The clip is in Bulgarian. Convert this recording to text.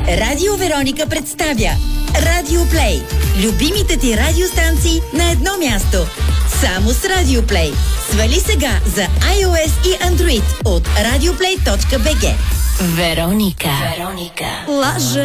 Радио Вероника представя Радио Плей. Любимите ти радиостанции на едно място. Само с Радио Плей. Свали сега за iOS и Android от radioplay.bg. Вероника. Лъжа.